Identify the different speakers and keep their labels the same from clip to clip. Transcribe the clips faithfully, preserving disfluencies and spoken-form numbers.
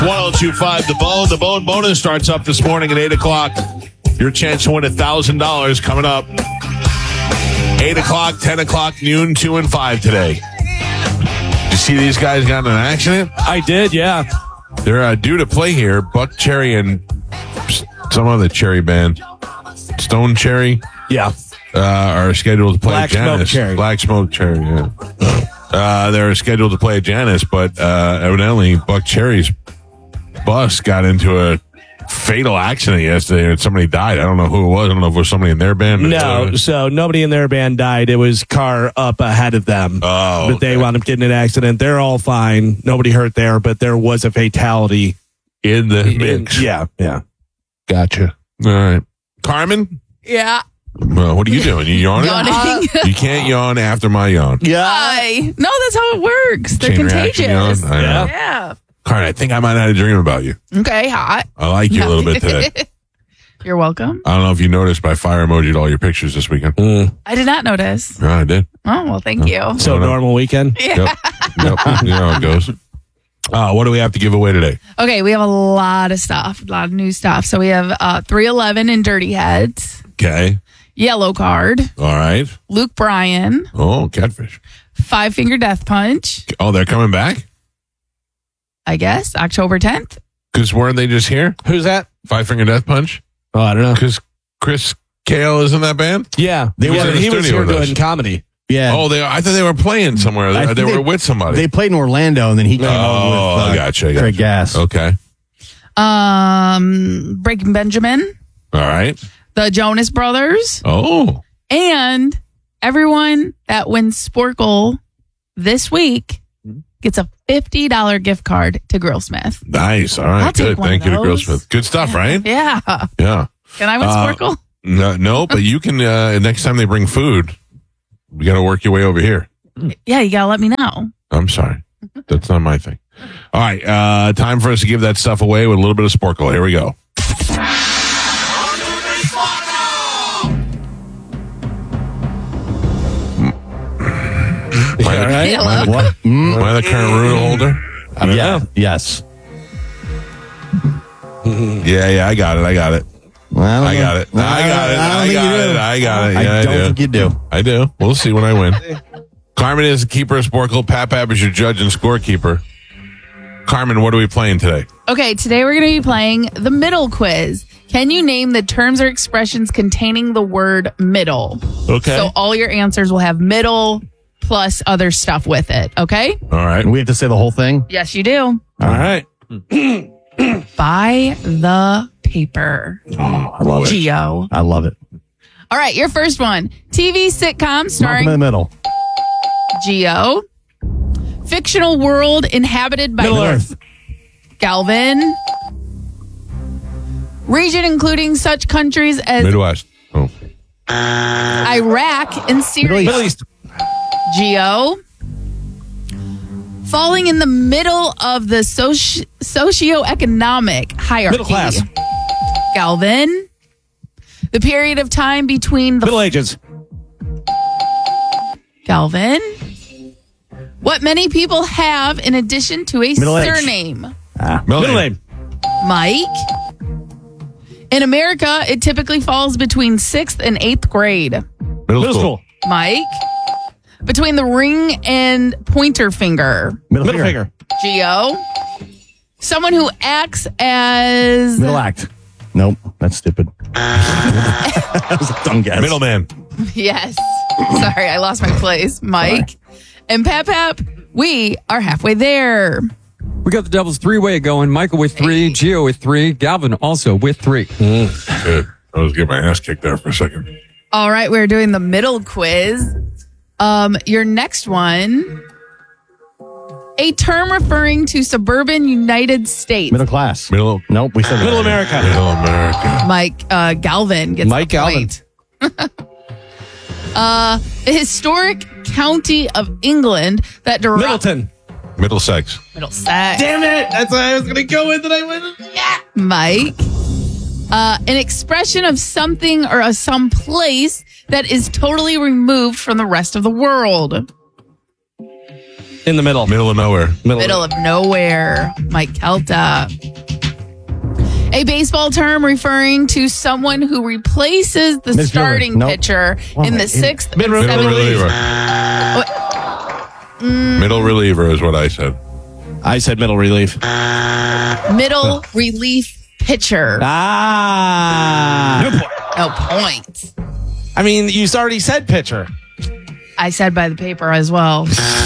Speaker 1: one oh two point five The Bone. The Bone bonus starts up this morning at eight o'clock. Your chance to win one thousand dollars coming up. eight o'clock, ten o'clock, noon, two and five today. Did you see these guys got in an accident?
Speaker 2: I did, yeah.
Speaker 1: They're uh, due to play here. Buck Cherry and some other Cherry band, Stone Cherry,
Speaker 2: Yeah.
Speaker 1: uh, are scheduled to play
Speaker 2: Black
Speaker 1: at Janus.
Speaker 2: Smoke Cherry.
Speaker 1: Black Smoke Cherry, yeah. Uh, they're scheduled to play at Janus, but uh, evidently Buck Cherry's bus got into a fatal accident yesterday and somebody died. I don't know who it was. I don't know if it was somebody in their band. But
Speaker 2: No,
Speaker 1: uh,
Speaker 2: so nobody in their band died. It was car up ahead of them.
Speaker 1: Oh,
Speaker 2: But they
Speaker 1: okay.
Speaker 2: wound up getting in an accident. They're all fine. Nobody hurt there, but there was a fatality.
Speaker 1: in the
Speaker 2: In-
Speaker 1: mix.
Speaker 2: yeah, yeah.
Speaker 1: Gotcha. All right. Carmen?
Speaker 3: Yeah.
Speaker 1: Well, what are you doing? You yawning?
Speaker 3: Yawning.
Speaker 1: You can't yawn after my yawn.
Speaker 3: Hi. No, that's how it works. They're
Speaker 1: Chain reaction
Speaker 3: contagious.
Speaker 1: yawn? I know.
Speaker 3: Yeah.
Speaker 1: Carmen, I think I might have had a dream about you.
Speaker 3: Okay, hot.
Speaker 1: I like you a little bit today.
Speaker 3: You're welcome.
Speaker 1: I don't know if you noticed, but I fire emoji'd all your pictures this weekend.
Speaker 3: I did not notice.
Speaker 1: Yeah, I did.
Speaker 3: Oh, well, thank you.
Speaker 2: So
Speaker 1: no.
Speaker 2: normal weekend.
Speaker 1: Yep. Yep. You know how it goes. Uh, what do we have to give away today?
Speaker 3: Okay, we have a lot of stuff, a lot of new stuff. So we have uh, three eleven and Dirty Heads,
Speaker 1: Okay.
Speaker 3: Yellow Card,
Speaker 1: All right.
Speaker 3: Luke Bryan,
Speaker 1: Oh, catfish.
Speaker 3: Five Finger Death Punch,
Speaker 1: Oh, they're coming back?
Speaker 3: I guess, October tenth.
Speaker 1: Because weren't they just here?
Speaker 2: Who's that?
Speaker 1: Five Finger Death Punch?
Speaker 2: Oh, I don't know.
Speaker 1: Because Chris Kale is in that band?
Speaker 2: Yeah, they
Speaker 1: He was
Speaker 2: were.
Speaker 1: in the
Speaker 2: He was
Speaker 1: studio
Speaker 2: here
Speaker 1: with us.
Speaker 2: doing comedy.
Speaker 4: Yeah.
Speaker 1: Oh, they. I thought they were playing somewhere.
Speaker 4: I
Speaker 1: They,
Speaker 4: think
Speaker 1: they were
Speaker 4: they-
Speaker 1: with somebody.
Speaker 4: They played in Orlando, and then he came
Speaker 1: Oh,
Speaker 4: over with uh,
Speaker 1: gotcha, gotcha.
Speaker 4: Craig Gass.
Speaker 1: Okay.
Speaker 3: Um, Breaking Benjamin,
Speaker 1: All right.
Speaker 3: the Jonas Brothers,
Speaker 1: Oh.
Speaker 3: and everyone that wins Sporkle this week gets a fifty dollars gift card to Grillsmith.
Speaker 1: Nice. All right.
Speaker 3: I'll take
Speaker 1: Good.
Speaker 3: one
Speaker 1: Thank
Speaker 3: of
Speaker 1: you to
Speaker 3: those.
Speaker 1: Grillsmith. Good stuff, right?
Speaker 3: Yeah.
Speaker 1: Yeah.
Speaker 3: Can I win
Speaker 1: Uh,
Speaker 3: Sporkle?
Speaker 1: No, no, but you can, uh, next time they bring food, you got to work your way over here.
Speaker 3: Yeah, you got to let me know.
Speaker 1: I'm sorry. That's not my thing. All right. Uh, time for us to give that stuff away with a little bit of Sporkle. Here we go. Am I the,
Speaker 2: right.
Speaker 1: am I the,
Speaker 4: What? Mm,
Speaker 1: am I the current rule holder?
Speaker 2: I don't
Speaker 4: yeah.
Speaker 2: know.
Speaker 4: Yes.
Speaker 1: Yeah, yeah, I got it. I got it.
Speaker 4: Well, don't
Speaker 1: I
Speaker 4: know.
Speaker 1: got it. I got it.
Speaker 4: I don't
Speaker 1: I
Speaker 4: think
Speaker 1: got
Speaker 4: you
Speaker 1: it.
Speaker 4: do.
Speaker 1: I got it.
Speaker 4: I
Speaker 1: Yeah, I
Speaker 4: don't
Speaker 1: do.
Speaker 4: think you do.
Speaker 1: I do. We'll see when I win. Carmen is the keeper of Sporkle. Pat Pap is your judge and scorekeeper. Carmen, what are we playing today?
Speaker 3: Okay, today we're going to be playing the middle quiz. Can you name the terms or expressions containing the word middle?
Speaker 1: Okay.
Speaker 3: So all your answers will have middle plus other stuff with it. Okay?
Speaker 1: All right.
Speaker 4: We have to say the whole thing.
Speaker 3: Yes, you do.
Speaker 2: All right.
Speaker 3: Buy the paper.
Speaker 4: Oh, I love it.
Speaker 3: Geo.
Speaker 4: I love it.
Speaker 3: All right, your first one. T V sitcom
Speaker 4: Malcolm
Speaker 3: starring
Speaker 4: in the middle.
Speaker 3: Geo. Fictional world inhabited by
Speaker 2: Middle Earth.
Speaker 3: Galvin. Region including such countries as
Speaker 1: Midwest. Oh.
Speaker 3: Iraq and Syria.
Speaker 2: Middle East.
Speaker 3: Geo. Falling in the middle of the soci- socioeconomic hierarchy.
Speaker 2: Middle class.
Speaker 3: Galvin. The period of time between the
Speaker 2: Middle Ages.
Speaker 3: Galvin. What many people have in addition to a
Speaker 4: Middle age.
Speaker 3: surname.
Speaker 4: Ah.
Speaker 1: Middle
Speaker 2: Middle
Speaker 1: name.
Speaker 2: name.
Speaker 3: Mike. In America, it typically falls between sixth and eighth grade.
Speaker 1: Middle,
Speaker 2: Middle
Speaker 1: school.
Speaker 2: school.
Speaker 3: Mike. Between the ring and pointer finger.
Speaker 4: Middle,
Speaker 2: Middle
Speaker 4: finger.
Speaker 2: finger.
Speaker 3: Geo. Someone who acts as
Speaker 4: Middle act. Nope. That's stupid. That was a dumb guess.
Speaker 1: Middleman.
Speaker 3: Yes. Sorry, I lost my place. Mike. And Pap Pap, we are halfway there.
Speaker 5: We got the Devils three-way going. Michael with three, Gio with three, Galvin also with three.
Speaker 1: Good. I was getting my ass kicked there for a second.
Speaker 3: All right, we're doing the middle quiz. Um, your next one. A term referring to suburban United States.
Speaker 4: Middle class.
Speaker 1: Middle.
Speaker 4: Nope. We said
Speaker 2: Middle
Speaker 4: that.
Speaker 2: America.
Speaker 1: Middle America.
Speaker 3: Mike uh, Galvin gets
Speaker 2: Mike
Speaker 3: the point. uh, the historic county of England that derives
Speaker 2: Middleton.
Speaker 1: Middlesex.
Speaker 3: Middlesex.
Speaker 2: Damn it! That's what I was gonna go with, and I went.
Speaker 3: Mike. Uh, an expression of something or a some place that is totally removed from the rest of the world.
Speaker 2: In the middle.
Speaker 1: Middle of nowhere.
Speaker 3: Middle of nowhere. Mike Kelta. A baseball term referring to someone who replaces the
Speaker 4: Midfielder.
Speaker 3: starting
Speaker 4: Nope.
Speaker 3: pitcher
Speaker 4: Oh,
Speaker 3: in
Speaker 4: my
Speaker 3: the
Speaker 4: God.
Speaker 3: sixth
Speaker 2: Mid-
Speaker 3: and
Speaker 2: Middle
Speaker 1: Middle
Speaker 3: seventh.
Speaker 1: reliever. Middle reliever is what I said.
Speaker 2: I said middle relief.
Speaker 3: Middle relief pitcher.
Speaker 2: Ah.
Speaker 3: No point.
Speaker 2: I mean, you already said pitcher.
Speaker 3: I said by the paper as well.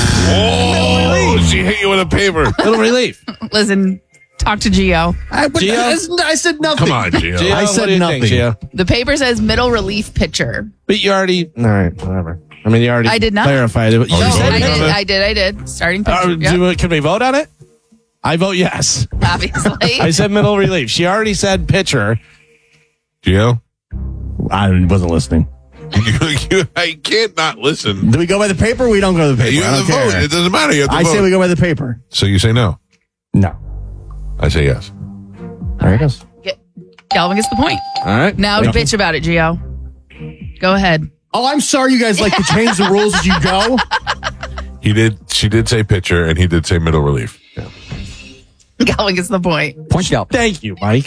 Speaker 1: Oh, she hit you with a paper.
Speaker 2: Middle relief.
Speaker 3: Listen, talk to Gio.
Speaker 4: I,
Speaker 2: Gio?
Speaker 4: I said nothing.
Speaker 1: Come on, Gio.
Speaker 2: Gio,
Speaker 4: I
Speaker 2: what
Speaker 4: said
Speaker 2: do you
Speaker 4: nothing.
Speaker 2: think, Gio?
Speaker 3: The paper says middle relief pitcher.
Speaker 2: But you already. All right, whatever. I mean, you already
Speaker 3: I did not.
Speaker 2: clarified it. You
Speaker 1: Oh, you
Speaker 3: No,
Speaker 2: said
Speaker 3: I
Speaker 1: voted on
Speaker 3: did.
Speaker 1: it?
Speaker 3: I did. I did. Starting pitcher.
Speaker 2: Uh,
Speaker 3: Yep,
Speaker 2: do- Can we vote on it? I vote yes.
Speaker 3: obviously.
Speaker 2: I said middle relief. She already said pitcher.
Speaker 1: Gio?
Speaker 4: I wasn't listening.
Speaker 1: You, you, I can't not listen.
Speaker 4: Do we go by the paper or we don't go by the paper?
Speaker 1: You
Speaker 4: I
Speaker 1: have
Speaker 4: don't
Speaker 1: to vote.
Speaker 4: care.
Speaker 1: It doesn't matter. You have to
Speaker 4: I
Speaker 1: vote.
Speaker 4: say we go by the paper.
Speaker 1: So you say no.
Speaker 4: No.
Speaker 1: I say yes.
Speaker 4: There it goes.
Speaker 3: Get, Galvin gets the point.
Speaker 2: All right.
Speaker 3: Now
Speaker 4: Thank
Speaker 3: bitch about it, Gio. Go ahead.
Speaker 4: Oh, I'm sorry you guys like to change the rules as you go.
Speaker 1: He did. She did say pitcher, and he did say middle relief.
Speaker 3: Galvin gets the point.
Speaker 5: Point out.
Speaker 2: Thank you, Mike.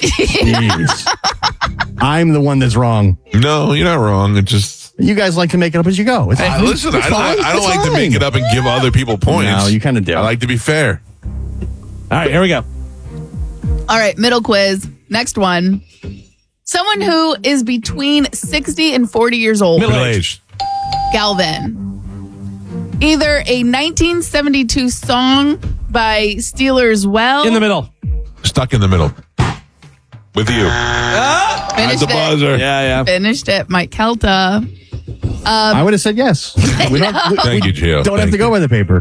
Speaker 4: Jeez. I'm the one that's wrong.
Speaker 1: No, you're not wrong. It just.
Speaker 4: You guys like to make it up as you go. It's
Speaker 1: Uh,
Speaker 4: fine.
Speaker 1: listen,
Speaker 4: It's
Speaker 1: I don't.
Speaker 4: fine.
Speaker 1: I don't
Speaker 4: It's
Speaker 1: like to
Speaker 4: fine.
Speaker 1: make it up and give other people points.
Speaker 4: No, you kind of do.
Speaker 1: I like to be fair.
Speaker 2: All right, here we go.
Speaker 3: All right, middle quiz. Next one. Someone who is between sixty and forty years old.
Speaker 2: Middle
Speaker 1: Middle
Speaker 2: aged.
Speaker 1: aged.
Speaker 3: Galvin. Either a nineteen seventy-two song by Steelers Well.
Speaker 2: In the middle.
Speaker 1: Stuck in the middle. With you. At
Speaker 3: Finished
Speaker 1: the
Speaker 3: it.
Speaker 1: buzzer.
Speaker 2: Yeah, yeah.
Speaker 3: Finished it. Mike Kelta.
Speaker 4: I would have said yes. We don't, we,
Speaker 1: Thank you, Gio.
Speaker 4: don't have
Speaker 1: Thank
Speaker 4: to go
Speaker 1: you.
Speaker 4: by the paper.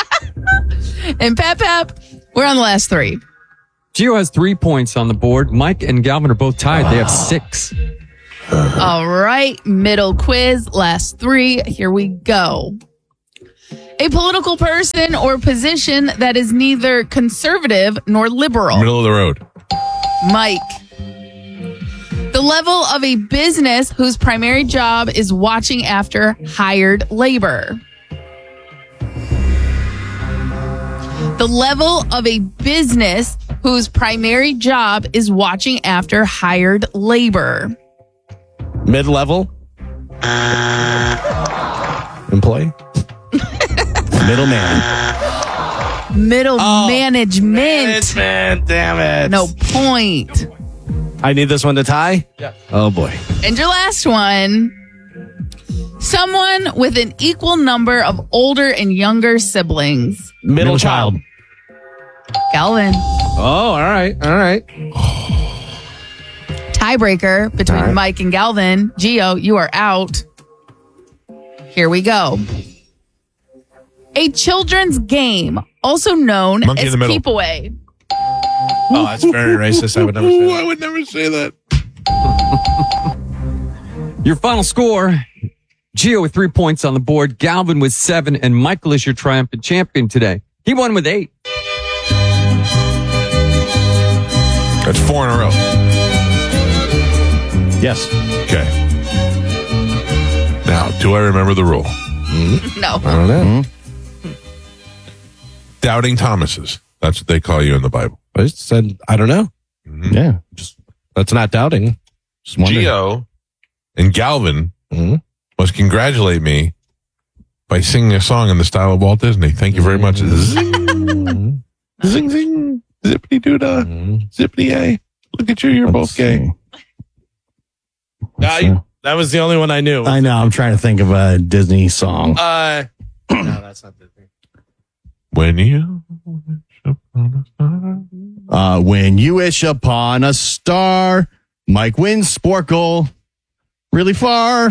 Speaker 3: And Pep Pep, we're on the last three.
Speaker 5: Gio has three points on the board. Mike and Galvin are both tied. They have six.
Speaker 3: All right, middle quiz, last three. Here we go. A political person or position that is neither conservative nor liberal.
Speaker 1: Middle of the road.
Speaker 3: Mike. The level of a business whose primary job is watching after hired labor. The level of a business whose primary job is watching after hired labor.
Speaker 2: Mid level. Employee.
Speaker 4: Middleman.
Speaker 3: Middle
Speaker 2: Oh,
Speaker 3: management.
Speaker 2: Man, damn it.
Speaker 3: No point.
Speaker 2: I need this one to tie? Yeah. Oh, boy.
Speaker 3: And your last one. Someone with an equal number of older and younger siblings.
Speaker 2: Middle,
Speaker 4: Middle
Speaker 2: child.
Speaker 4: child.
Speaker 3: Galvin.
Speaker 2: Oh, all right. All right.
Speaker 3: Tiebreaker between
Speaker 4: All right.
Speaker 3: Mike and Galvin. Gio, you are out. Here we go. A children's game, also known
Speaker 1: Monkey in
Speaker 3: as
Speaker 1: the middle.
Speaker 3: Keep Away.
Speaker 2: Oh, that's very racist. I would never say
Speaker 1: Ooh,
Speaker 2: that.
Speaker 1: I would never say that.
Speaker 5: Your final score. Gio with three points on the board. Galvin with seven. And Michael is your triumphant champion today. He won with eight.
Speaker 1: That's four in a row.
Speaker 4: Yes.
Speaker 1: Okay. Now, do I remember the rule?
Speaker 3: No.
Speaker 2: I don't know.
Speaker 1: Doubting Thomases. That's what they call you in the Bible.
Speaker 2: I just said, I don't know.
Speaker 4: Yeah.
Speaker 2: Just That's not doubting.
Speaker 4: Just wondering.
Speaker 1: Gio and Galvin
Speaker 2: Mhm.
Speaker 1: must congratulate me by singing a song in the style of Walt Disney. Thank you very much. Zing, zing, zing, zippity doo dah, zippity a. Look at you, you're
Speaker 4: Let's
Speaker 1: both gay.
Speaker 4: see.
Speaker 2: Uh, you- that was the only one I knew.
Speaker 4: I know. I'm trying to think of a Disney song.
Speaker 2: Uh, no, that's not Disney.
Speaker 1: When you
Speaker 4: Uh, when you wish upon a star, Mike wins Sporkle really far.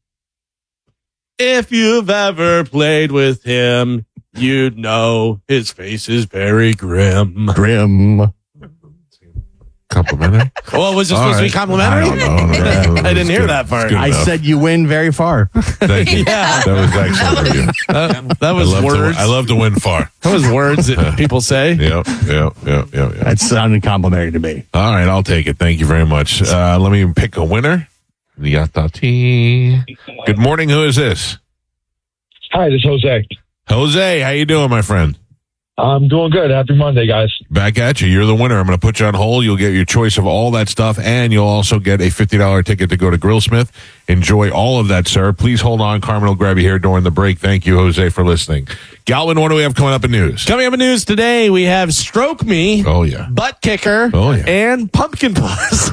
Speaker 2: If you've ever played with him, you'd know his face is very grim.
Speaker 4: Grim.
Speaker 1: complimentary.
Speaker 2: Well, was it
Speaker 1: All
Speaker 2: supposed to
Speaker 1: right.
Speaker 2: be complimentary?
Speaker 1: I don't know. I don't know.
Speaker 2: I didn't
Speaker 1: It's
Speaker 2: hear
Speaker 1: good.
Speaker 2: that
Speaker 1: It's
Speaker 2: part.
Speaker 1: good
Speaker 4: I
Speaker 1: enough.
Speaker 4: said you win very far.
Speaker 1: Thank you.
Speaker 2: Yeah.
Speaker 1: That was excellent of you.
Speaker 2: That, that
Speaker 1: I
Speaker 2: was
Speaker 1: love,
Speaker 2: words.
Speaker 1: to, I love to win far.
Speaker 2: that was words that people say.
Speaker 1: Yep, yep, yep, yep, yep.
Speaker 4: That sounded complimentary to me.
Speaker 1: All right, I'll take it. Thank you very much. Uh, let me pick a winner. Yatati. Good morning. Who is this?
Speaker 6: Hi, this is Jose.
Speaker 1: Jose, how you doing, my friend?
Speaker 6: I'm doing good. Happy Monday, guys.
Speaker 1: Back at you. You're the winner. I'm going to put you on hold. You'll get your choice of all that stuff, and you'll also get a fifty dollars ticket to go to Grillsmith. Enjoy all of that, sir. Please hold on. Carmen will grab you here during the break. Thank you, Jose, for listening. Galvin, what do we have coming up in news?
Speaker 2: Coming up in news today, we have Stroke Me,
Speaker 1: Oh, yeah.
Speaker 2: Butt Kicker,
Speaker 1: Oh, yeah.
Speaker 2: and Pumpkin Puss.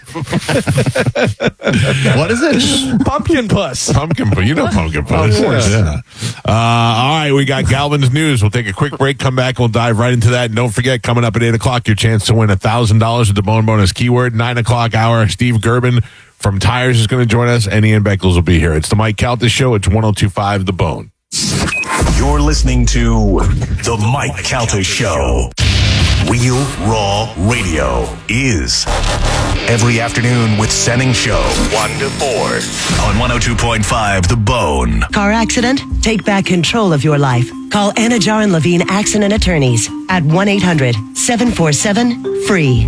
Speaker 4: What is it?
Speaker 2: Pumpkin Puss.
Speaker 1: Pumpkin Puss. You know Pumpkin Puss.
Speaker 2: Of course.
Speaker 1: Yeah. Uh, all right, we got Galvin's news. We'll take a quick break, come back, and we'll dive right into that. And don't forget, coming up at eight o'clock, your chance to win one thousand dollars with the Bone Bonus keyword. nine o'clock hour, Steve Gerben from Tires is going to join us, and Ian Beckles will be here. It's the Mike Calta Show. It's one oh two point five The Bone.
Speaker 7: You're listening to The Mike Calta Show. Real Raw Radio is every afternoon with Senning Show, one to four on one oh two point five The Bone.
Speaker 8: Car accident? Take back control of your life. Call Anna Jarin Levine Accident Attorneys at one eight hundred seven four seven free.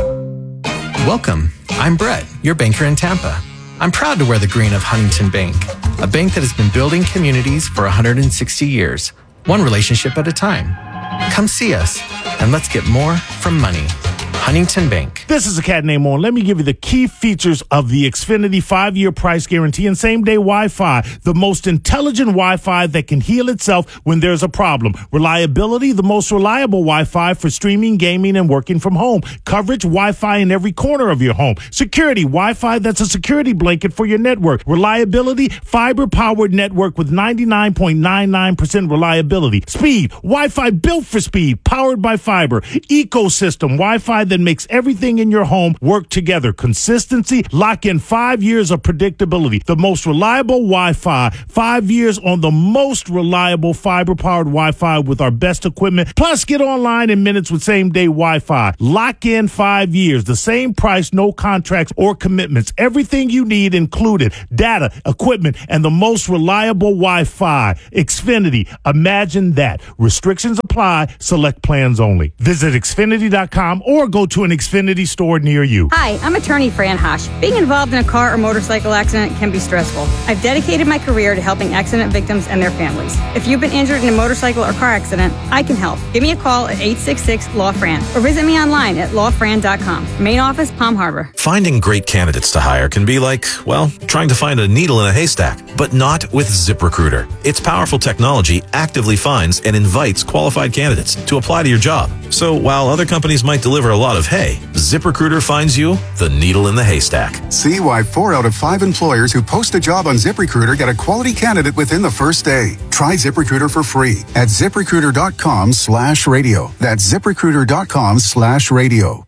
Speaker 9: Welcome. I'm Brett, your banker in Tampa. I'm proud to wear the green of Huntington Bank, a bank that has been building communities for one hundred sixty years, one relationship at a time. Come see us, and let's get more from money. Huntington Bank.
Speaker 10: This is a cat named On. Let me give you the key features of the Xfinity five-year price guarantee and same-day Wi-Fi, the most intelligent Wi-Fi that can heal itself when there's a problem. Reliability, the most reliable Wi-Fi for streaming, gaming, and working from home. Coverage, Wi-Fi in every corner of your home. Security, Wi-Fi that's a security blanket for your network. Reliability, fiber-powered network with ninety-nine point nine nine percent reliability. Speed, Wi-Fi built for speed, powered by fiber. Ecosystem, Wi-Fi that makes everything in your home work together. Consistency, lock in five years of predictability. The most reliable Wi-Fi, five years on the most reliable fiber-powered Wi-Fi with our best equipment. Plus, get online in minutes with same-day Wi-Fi. Lock in five years. The same price, no contracts or commitments. Everything you need included. Data, equipment, and the most reliable Wi-Fi. Xfinity. Imagine that. Restrictions apply. Select plans only. Visit Xfinity dot com or go to an Xfinity store near you.
Speaker 11: Hi, I'm attorney Fran Hosh. Being involved in a car or motorcycle accident can be stressful. I've dedicated my career to helping accident victims and their families. If you've been injured in a motorcycle or car accident, I can help. Give me a call at eight six six, L A W, F R A N or visit me online at law fran dot com. Main office, Palm Harbor.
Speaker 7: Finding great candidates to hire can be like, well, trying to find a needle in a haystack, but not with ZipRecruiter. Its powerful technology actively finds and invites qualified candidates to apply to your job. So while other companies might deliver a lot of hay, ZipRecruiter finds you the needle in the haystack.
Speaker 12: See why four out of five employers who post a job on ZipRecruiter get a quality candidate within the first day. Try ZipRecruiter for free at ZipRecruiter.com slash radio. That's ZipRecruiter.com slash radio.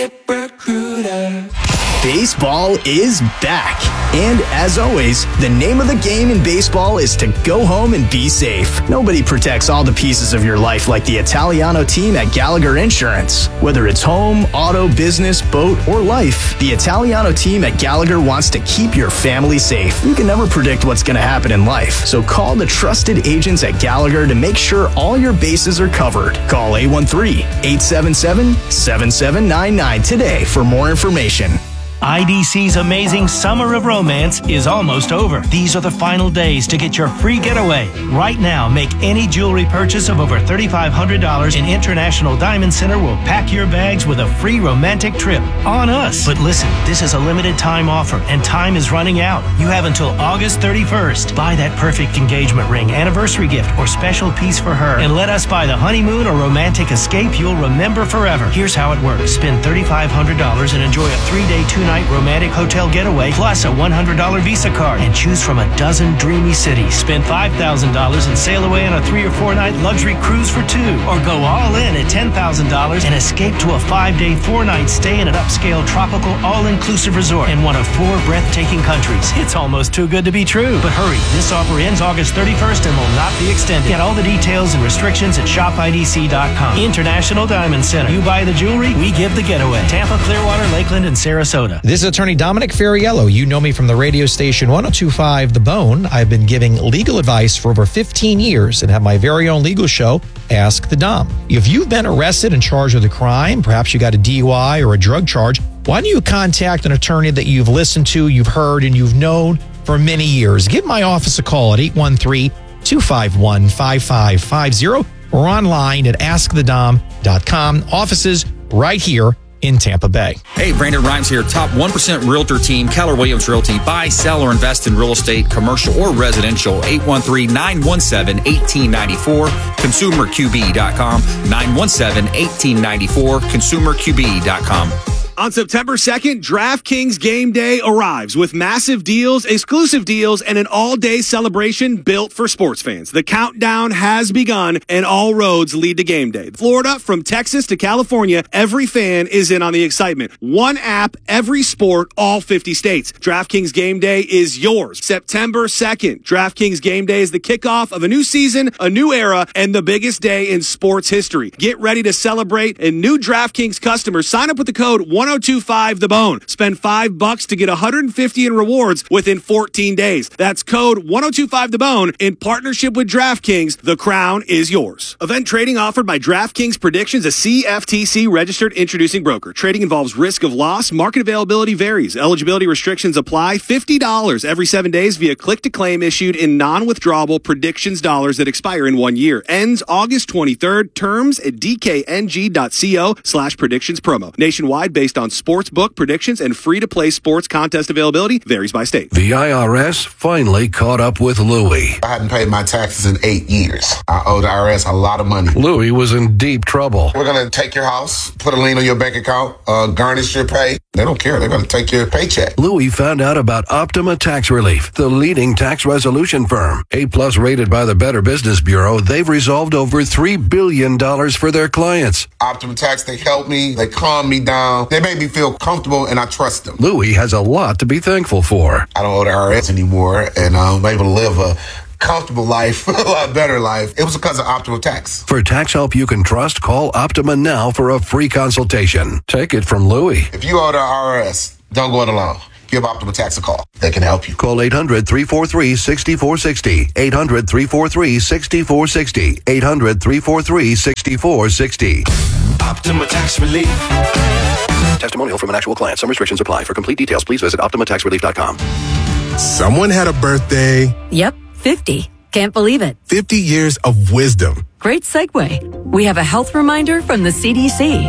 Speaker 13: ZipRecruiter. Baseball is back. And as always, the name of the game in baseball is to go home and be safe. Nobody protects all the pieces of your life like the Italiano team at Gallagher Insurance. Whether it's home, auto, business, boat, or life, the Italiano team at Gallagher wants to keep your family safe. You can never predict what's going to happen in life. So call the trusted agents at Gallagher to make sure all your bases are covered. Call eight one three, eight seven seven, seven seven nine nine today for more information.
Speaker 14: I D C's amazing Summer of Romance is almost over. These are the final days to get your free getaway. Right now, make any jewelry purchase of over three thousand five hundred dollars in International Diamond Center will pack your bags with a free romantic trip on us. But listen, this is a limited time offer and time is running out. You have until August thirty-first. Buy that perfect engagement ring, anniversary gift, or special piece for her and let us buy the honeymoon or romantic escape you'll remember forever. Here's how it works. Spend three thousand five hundred dollars and enjoy a three-day, two-night romantic hotel getaway plus a one hundred dollars Visa card and choose from a dozen dreamy cities. Spend five thousand dollars and sail away on a three or four night luxury cruise for two, or go all in at ten thousand dollars and escape to a five-day, four-night stay in an upscale tropical all-inclusive resort in one of four breathtaking countries. It's almost too good to be true. But hurry, this offer ends August thirty-first and will not be extended. Get all the details and restrictions at shop I D C dot com. International Diamond Center. You buy the jewelry, we give the getaway. Tampa, Clearwater, Lakeland, and Sarasota.
Speaker 15: This is attorney Dominic Ferriello. You know me from the radio station one oh two point five The Bone. I've been giving legal advice for over fifteen years and have my very own legal show, Ask the Dom. If you've been arrested and charged with a crime, perhaps you got a D U I or a drug charge, why don't you contact an attorney that you've listened to, you've heard, and you've known for many years? Give my office a call at eight one three, two five one, five five five zero or online at ask the dom dot com. Offices right here in Tampa Bay.
Speaker 16: Hey, Brandon Rhymes here. Top one percent Realtor team, Keller Williams Realty. Buy, sell, or invest in real estate, commercial or residential. eight one three, nine one seven, one eight nine four. consumer q b dot com. nine one seven, one eight nine four. consumer q b dot com.
Speaker 17: On September second, DraftKings Game Day arrives with massive deals, exclusive deals, and an all-day celebration built for sports fans. The countdown has begun, and all roads lead to Game Day. Florida, from Texas to California, every fan is in on the excitement. One app, every sport, all fifty states. DraftKings Game Day is yours. September second, DraftKings Game Day is the kickoff of a new season, a new era, and the biggest day in sports history. Get ready to celebrate, and new DraftKings customers sign up with the code one oh two five the bone. Spend five bucks to get one hundred fifty in rewards within fourteen days. That's code one oh two five the bone in partnership with DraftKings. The crown is yours. Event trading offered by DraftKings Predictions, a C F T C registered introducing broker. Trading involves risk of loss. Market availability varies. Eligibility restrictions apply. fifty dollars every seven days via click to claim issued in non-withdrawable predictions dollars that expire in one year. Ends August twenty-third. Terms at dkng.co slash predictions promo. Nationwide based on sportsbook predictions and free-to-play sports contest availability varies by state.
Speaker 18: The I R S finally caught up with Louie.
Speaker 19: I hadn't paid my taxes in eight years. I owe the I R S a lot of money.
Speaker 18: Louie was in deep trouble.
Speaker 19: We're going to take your house, put a lien on your bank account, uh, garnish your pay. They don't care. They're going to take your paycheck.
Speaker 18: Louie found out about Optima Tax Relief, the leading tax resolution firm. A-plus rated by the Better Business Bureau, they've resolved over three billion dollars for their clients.
Speaker 19: Optima Tax, they help me. They calm me down. They make me feel comfortable, and I trust them.
Speaker 18: Louie has a lot to be thankful for.
Speaker 19: I don't owe the I R S anymore, and I'm able to live a comfortable life, a lot better life. It was because of Optima Tax.
Speaker 18: For tax help you can trust, call Optima now for a free consultation. Take it from Louie.
Speaker 19: If you owe the I R S, don't go it alone. Give Optima Tax a call. They can help you.
Speaker 18: Call eight hundred, three four three, six four six zero. eight hundred, three four three, six four six zero. eight hundred, three four three, six four six zero.
Speaker 20: Optima Tax Relief.
Speaker 18: Testimonial from an actual client. Some restrictions apply. For complete details, please visit optima tax relief dot com.
Speaker 21: Someone had a birthday.
Speaker 22: Yep, fifty. Can't believe it.
Speaker 21: fifty years of wisdom.
Speaker 22: Great segue. We have a health reminder from the C D C.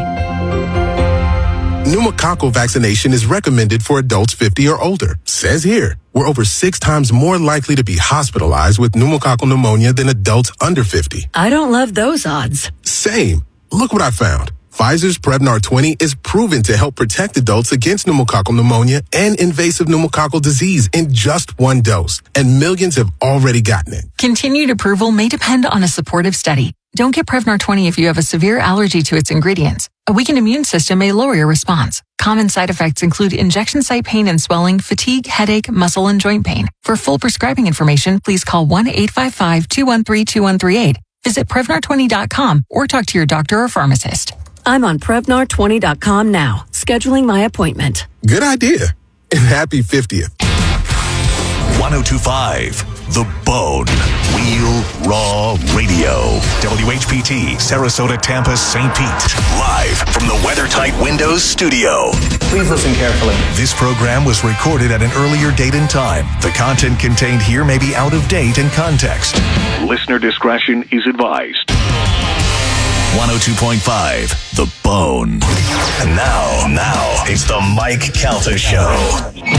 Speaker 21: Pneumococcal vaccination is recommended for adults fifty or older. Says here, we're over six times more likely to be hospitalized with pneumococcal pneumonia than adults under fifty.
Speaker 22: I don't love those odds.
Speaker 21: Same. Look what I found. Pfizer's Prevnar twenty is proven to help protect adults against pneumococcal pneumonia and invasive pneumococcal disease in just one dose. And millions have already gotten it.
Speaker 23: Continued approval may depend on a supportive study. Don't get Prevnar twenty if you have a severe allergy to its ingredients. A weakened immune system may lower your response. Common side effects include injection site pain and swelling, fatigue, headache, muscle, and joint pain. For full prescribing information, please call one eight five five, two one three, two one three eight. Visit Prevnar twenty dot com or talk to your doctor or pharmacist.
Speaker 22: I'm on Prevnar twenty dot com now, scheduling my appointment.
Speaker 21: Good idea. And happy fiftieth.
Speaker 20: ten twenty-five The Bone. Real Raw Radio. W H P T, Sarasota, Tampa, Saint Pete. Live from the WeatherTight Windows studio.
Speaker 24: Please listen carefully.
Speaker 20: This program was recorded at an earlier date and time. The content contained here may be out of date and context. Listener discretion is advised. one oh two point five The Bone. And now, now, it's the Mike Calta Show.